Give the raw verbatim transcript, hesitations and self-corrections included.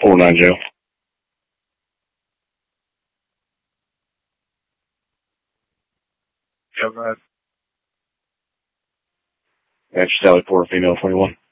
four nine jail. Yeah, right. That's Sally Porter, female twenty-one.